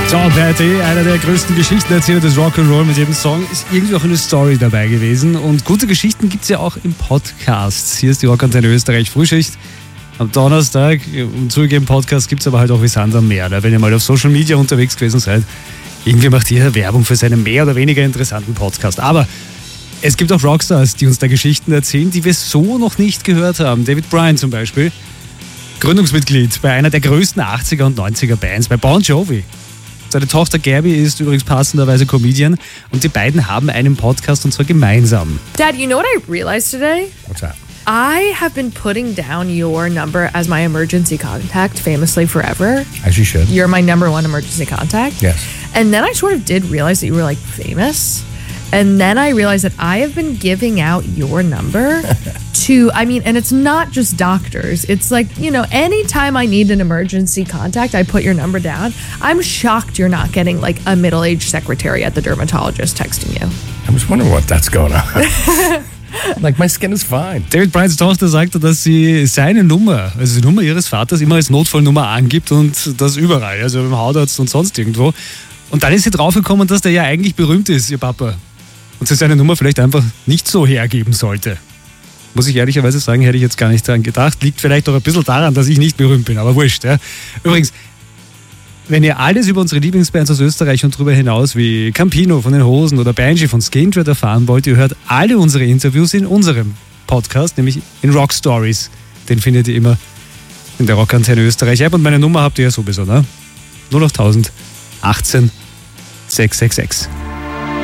Tom Petty, einer der größten Geschichtenerzähler des Rock'n'Roll. Mit jedem Song ist irgendwie auch eine Story dabei gewesen. Und gute Geschichten gibt es ja auch im Podcast. Hier ist die Rockantenne Österreich Frühschicht am Donnerstag. Und zugegeben, Podcast gibt es aber halt auch wie Sand am Meer. Wenn ihr mal auf Social Media unterwegs gewesen seid, irgendwie macht jeder Werbung für seinen mehr oder weniger interessanten Podcast. Aber es gibt auch Rockstars, die uns da Geschichten erzählen, die wir so noch nicht gehört haben. David Bryan zum Beispiel, Gründungsmitglied bei einer der größten 80er und 90er Bands, bei Bon Jovi. Seine Tochter Gabby ist übrigens passenderweise Comedian und die beiden haben einen Podcast und zwar gemeinsam. Dad, you know what I realized today? What's that? I have been putting down your number as my emergency contact famously forever. As you should. You're my number one emergency contact. Yes. And then I sort of did realize that you were like famous. And then I realized that I have been giving out your number to, and it's not just doctors. It's like, anytime I need an emergency contact, I put your number down. I'm shocked you're not getting like a middle-aged secretary at the dermatologist texting you. I was wondering what that's going on. Like, my skin is fine. David Bryans Tochter sagte, dass sie seine Nummer, also die Nummer ihres Vaters, immer als Notfallnummer angibt und das überall, also beim Hautarzt und sonst irgendwo. Und dann ist sie draufgekommen, dass der ja eigentlich berühmt ist, ihr Papa. Und sie seine Nummer vielleicht einfach nicht so hergeben sollte. Muss ich ehrlicherweise sagen, hätte ich jetzt gar nicht daran gedacht. Liegt vielleicht auch ein bisschen daran, dass ich nicht berühmt bin, aber wurscht. Ja. Übrigens, wenn ihr alles über unsere Lieblingsbands aus Österreich und darüber hinaus wie Campino von den Hosen oder Banshee von Skindred erfahren wollt, ihr hört alle unsere Interviews in unserem Podcast, nämlich in Rock Stories. Den findet ihr immer in der Rockantenne Österreich App und meine Nummer habt ihr ja sowieso, ne? 08000 18 666.